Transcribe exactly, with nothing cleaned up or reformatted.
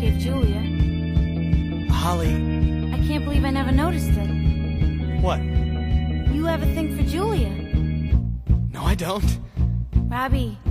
gave Julia. Holly... I can't believe I never noticed it. What? You have a thing for Julia. No, I don't. Robbie,